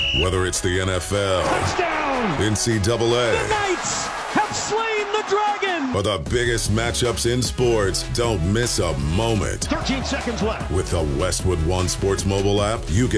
Whether it's the NFL, touchdown, NCAA, the Knights have slain the dragon, or the biggest matchups in sports, don't miss a moment. 13 seconds left. With the Westwood One Sports mobile app, you get